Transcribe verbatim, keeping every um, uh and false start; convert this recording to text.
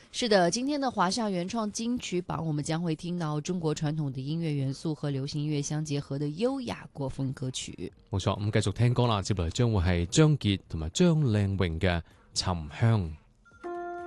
是的，今天的華夏原創金曲榜，我們將會聽到中國傳統的音樂元素和流行音樂相結合的優雅國風歌曲。 冇錯，咁繼續聽歌啦，接落嚟將會係張傑同埋張靚穎嘅《沉香》。